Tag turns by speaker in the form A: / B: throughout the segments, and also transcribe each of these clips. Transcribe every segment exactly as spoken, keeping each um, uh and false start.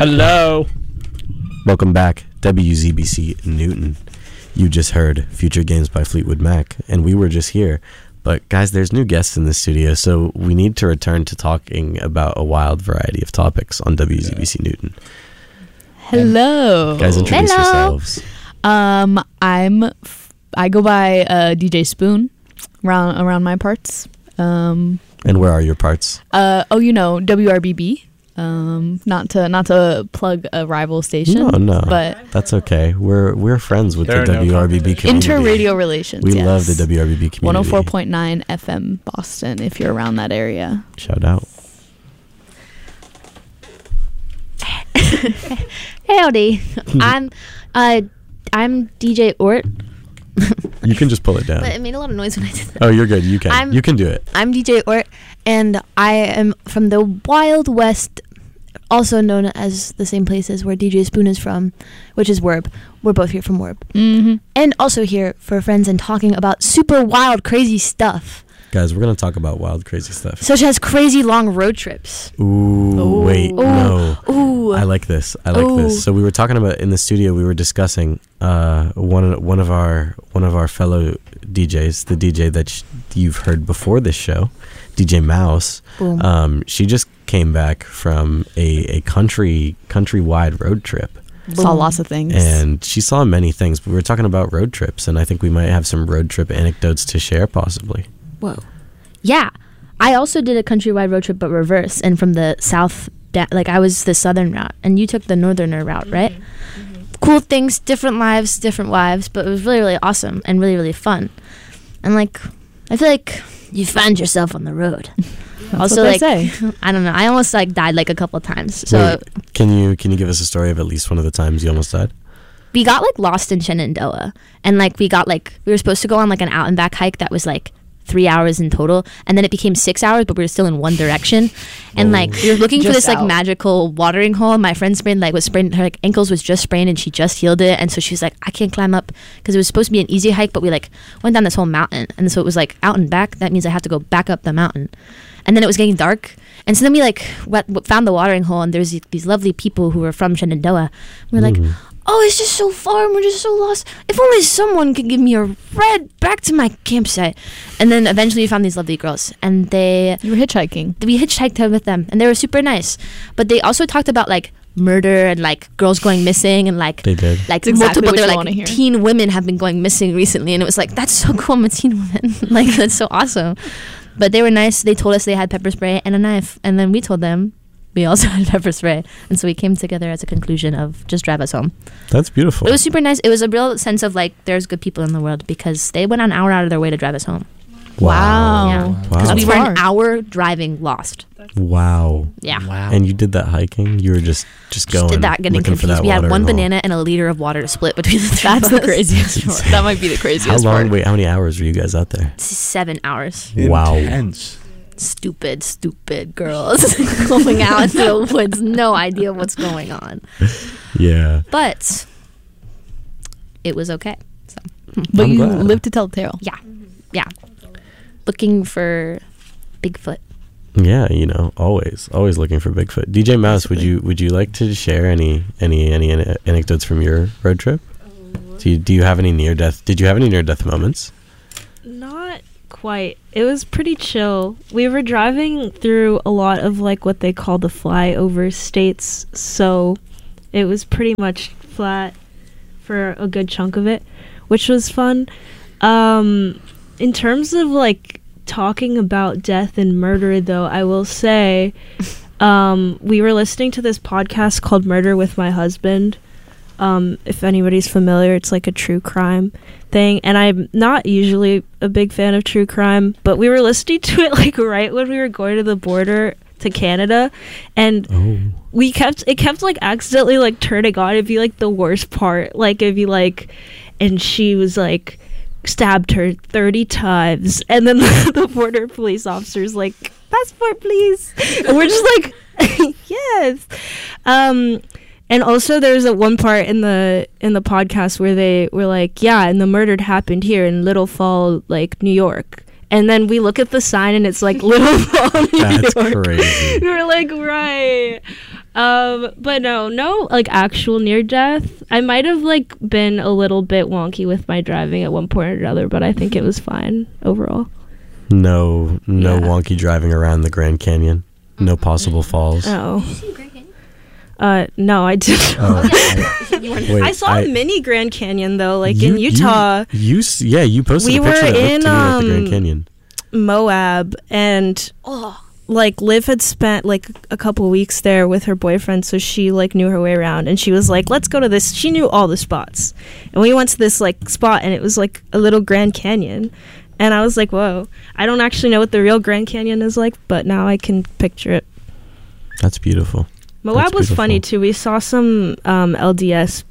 A: Hello.
B: Welcome back, W Z B C Newton. You just heard Future Games by Fleetwood Mac, and we were just here. But guys, there's new guests in the studio, so we need to return to talking about a wild variety of topics on W Z B C yeah. Newton.
C: Hello.
B: Guys, introduce
C: Hello.
B: yourselves.
C: Um, I'm, f- I go by uh, D J Spoon around around my parts. Um,
B: and where are your parts?
C: Uh, oh, you know, W R B B. Um, not to not to plug a rival station.
B: No, no,
C: but
B: that's okay. We're we're friends with
A: there
B: the W R B B
A: no
B: community.
C: Inter-radio relations.
B: We
C: yes.
B: love the W R B B community.
C: one oh four point nine F M Boston. If you're around that area.
B: Shout out.
D: Howdy. I'm uh I'm D J Ort.
B: You can just pull it down.
D: But it made a lot of noise when I did that.
B: Oh, you're good. You can.
D: I'm,
B: you can do it.
D: I'm D J Ort, and I am from the Wild West, also known as the same places where D J Spoon is from, which is Werb. We're both here from Werb.
C: Mm-hmm.
D: And also here for friends and talking about super wild, crazy stuff.
B: Guys, we're going to talk about wild, crazy stuff.
D: Such as crazy long road trips.
B: Ooh,
C: Ooh.
B: wait,
D: Ooh.
B: no.
D: Ooh.
B: I like this. I like
D: Ooh.
B: this. So we were talking about in the studio. We were discussing uh, one one of our one of our fellow D Js, the D J that sh- you've heard before this show, D J Mouse.
D: Boom.
B: Um, she just came back from a, a country countrywide road trip,
C: Saw lots of things.
B: and she saw many things. But we were talking about road trips, and I think we might have some road trip anecdotes to share, possibly.
D: Whoa. Yeah. I also did a countrywide road trip, but reverse, and from the south, da- like I was the southern route, and you took the northerner route, right? Mm-hmm. Cool things, different lives, different wives, but it was really, really awesome and really, really fun. And like, I feel like you find yourself on the road.
C: That's
D: also,
C: what they
D: like,
C: say.
D: I don't know, I almost like died like a couple of times. So
B: Wait, can you can you give us a story of at least one of the times you almost died?
D: we got like lost in Shenandoah, and like we got like we were supposed to go on like an out and back hike that was like three hours in total, and then it became six hours, but we were still in one direction, and
B: Oh.
D: like we were looking for
C: Just
D: this like
C: out.
D: magical watering hole. My friend sprained like was sprained her like ankles was just sprained, and she just healed it, and so she was like, I can't climb up because it was supposed to be an easy hike, but we like went down this whole mountain, and so it was like out and back. That means I have to go back up the mountain, and then it was getting dark, and so then we like wet, found the watering hole, and there's these lovely people who were from Shenandoah. We were like,
B: Mhm.
D: oh, it's just so far and we're just so lost. If only someone could give me a ride back to my campsite. And then eventually we found these lovely girls, and they
C: You were hitchhiking.
D: we hitchhiked with them, and they were super nice. But they also talked about like murder and like girls going missing, and like
B: They did.
D: like
C: It's exactly
D: multiple
C: what
D: they're
C: you
D: like
C: wanna hear.
D: teen women have been going missing recently, and it was like, that's so cool, I'm a teen woman. Like, that's so awesome. But they were nice. They told us they had pepper spray and a knife, and then we told them we also had pepper spray, and so we came together as a conclusion of just drive us home.
B: That's beautiful.
D: It was super nice. It was a real sense of like there's good people in the world, because they went an hour out of their way to drive us home.
C: Wow.
D: Yeah.
B: Wow.
D: Because
C: That's
D: we were
C: far.
D: an hour driving lost.
B: Wow.
D: Yeah.
A: Wow.
B: And you did that hiking? You were just just going
D: Just did that, getting
B: looking for
D: confused.
B: that
D: We had
B: watering
D: one
B: hole.
D: banana and a liter of water to split between the three
C: That's
D: of
C: the
D: us.
C: craziest part. That might be the craziest
B: How long?
C: part.
B: Wait, how many hours were you guys out there?
D: Seven hours.
B: Wow.
A: Intense.
D: Stupid, stupid girls going out into the woods. No idea what's going on.
B: Yeah.
D: But it was okay. So,
C: But
B: I'm
C: you
B: glad.
C: lived to tell the tale.
D: yeah. Yeah. Looking for Bigfoot.
B: Yeah, you know, always, always looking for Bigfoot. D J Mouse, would you would you like to share any any any ane- anecdotes from your road trip? Do you, do you have any near death? Did you have any near death moments?
E: Not quite. It was pretty chill. We were driving through a lot of like what they call the flyover states, so it was pretty much flat for a good chunk of it, which was fun. Um, in terms of like talking about death and murder, though, I will say um, we were listening to this podcast called Murder with My Husband. Um, if anybody's familiar, it's like a true crime thing, and I'm not usually a big fan of true crime, but we were listening to it like right when we were going to the border to Canada, and
B: Oh.
E: we kept it kept like accidentally like turning on. It'd be like the worst part, like it'd be like, and she was like stabbed her thirty times, and then the, the border police officer's like, passport please, and we're just like yes. um And also there's a one part in the in the podcast where they were like, yeah, and the murder happened here in Little Fall, like New York. And then we look at the sign and it's like Little Fall, New
B: That's
E: York.
B: crazy.
E: We were like, right. Um, but no, no, like actual near death. I might have like been a little bit wonky with my driving at one point or another, but I think it was fine overall.
B: No, no
E: Yeah.
B: wonky driving around the Grand Canyon. No possible falls.
E: Oh, uh, no, I didn't.
B: Oh, I, wait,
E: I saw a mini Grand Canyon though, like
B: you-
E: in Utah,
B: You, you, s- yeah, you posted
E: We
B: a picture
E: were
B: that looked
E: in,
B: to me like the Grand
E: um,
B: Canyon.
E: Moab, and
D: Oh,
E: like Liv had spent like a couple weeks there with her boyfriend, so she like knew her way around, and she was like, let's go to this. She knew all the spots, and we went to this like spot, and it was like a little Grand Canyon, and I was like, whoa, I don't actually know what the real Grand Canyon is like, but now I can picture it.
B: That's beautiful.
E: Moab
B: That's
E: was funny
B: beautiful.
E: too. We saw some um L D S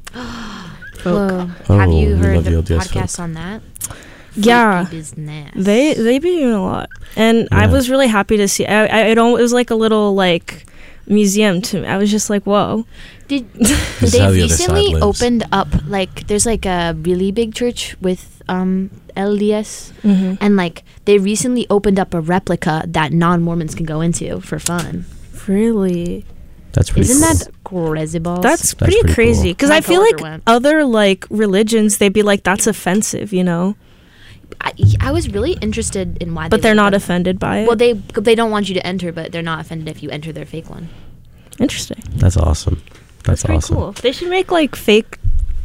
E: folk.
D: whoa.
B: Oh,
D: Have you
B: we
D: heard
B: love
D: the
B: the L D S
D: podcast on that?
E: Yeah.
D: Freaky business.
E: They they be doing a lot, and I
B: Yeah.
E: was really happy to see. I, I it, al- it was like a little like museum to me. I was just like, whoa.
D: Did
B: This is
D: they
B: how the other side
D: recently
B: lives.
D: opened up like there's like a really big church with um L D S
E: Mm-hmm.
D: and like they recently opened up a replica that non-Mormons can go into for fun.
E: Really,
B: That's pretty
D: Isn't
B: cool.
D: that crazy balls?
E: that's,
B: That's
E: pretty,
B: pretty
E: crazy.
B: cool.
E: Because
D: My
E: I feel
D: coworker
E: like
D: went.
E: other like religions, they'd be like, that's offensive, you know.
D: I, I was really interested in why,
E: But
D: they
E: they're
D: would
E: not
D: go-
E: offended by it.
D: Well, they they don't want you to enter, but they're not offended if you enter their fake one.
E: Interesting.
B: That's awesome. That's,
E: pretty
B: awesome.
E: cool. They should make like fake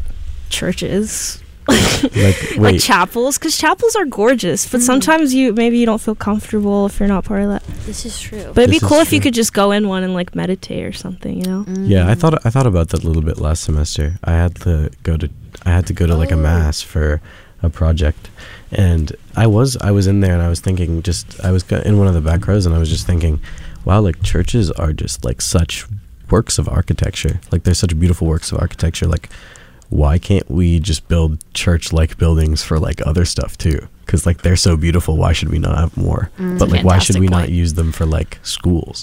E: churches.
B: Like,
E: Like
B: wait,
E: chapels, because chapels are gorgeous, but
D: Mm.
E: sometimes you maybe you don't feel comfortable if you're not part of that.
D: This is true.
E: But it'd
B: This
E: be
B: is
E: cool if you
B: true.
E: could just go in one and like meditate or something, you know.
B: yeah, I
D: Mm.
B: thought I thought about that a little bit last semester. I had to go to I had to go to like a
D: Oh.
B: mass for a project, and I was I was in there and I was thinking just I was go- in one of the back rows and I was just thinking, wow, like churches are just like such works of architecture. Like they're such beautiful works of architecture. Like why can't we just build church-like buildings for like other stuff too? Because like they're so beautiful. Why should we not have more?
D: Mm.
B: But like why should
D: Fantastic
B: we not
D: point.
B: use them for like schools?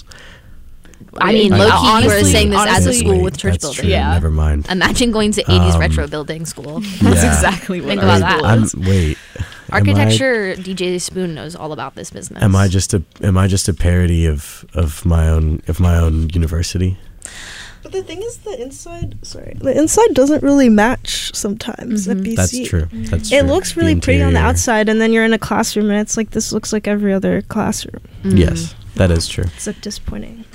D: I mean,
B: I-
D: low key, you were
C: honestly-
D: saying this as a
C: honestly-
D: school
B: Wait,
D: with church
B: that's
D: building.
B: true.
C: Yeah.
B: Never mind.
D: Imagine going to eighties
B: Um,
D: retro building school.
C: That's
B: Yeah.
C: exactly what
D: Think
C: our
D: about
C: school
D: that.
B: I'm,
C: is.
B: wait. am I-
D: Architecture, D J Spoon knows all about this business.
B: Am I just a am I just a parody of of my own of my own university?
E: But the thing is, the inside, sorry, the inside doesn't really match sometimes at
D: Mhm.
E: B C.
B: That's true. That's
E: It
B: true.
E: looks
B: The
E: really pretty on the
B: interior-
E: outside, and then you're in a classroom, and it's like this looks like every other classroom.
D: Mm.
B: Yes, that is true.
E: It's like disappointing.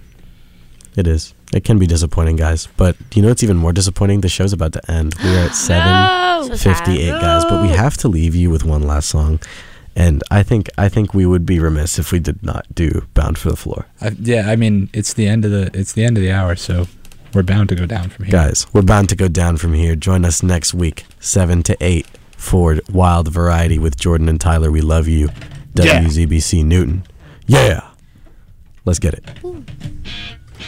B: It is. It can be disappointing, guys. But you know what's even more disappointing? The show's about to end. We are at seven
D: So sad.
B: fifty-eight, guys. But we
E: No.
B: have to leave you with one last song. And I think I think we would be remiss if we did not do "Bound for the Floor."
A: I, yeah, I mean it's the end of the it's the end of the hour, so we're bound to go down from here.
B: Guys, we're bound to go down from here. Join us next week, seven to eight, for Wild Variety with Jordan and Tyler. We love you.
A: Yeah.
B: W Z B C Newton. Yeah. Let's get it.
D: Ooh.